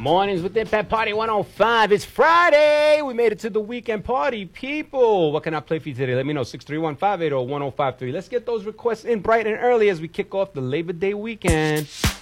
Mornings with Impact Party 105. It's Friday. We made it to the weekend party. People, what can I play for you today? Let me know. 631-580-1053. Let's get those requests in bright and early as we kick off the Labor Day weekend.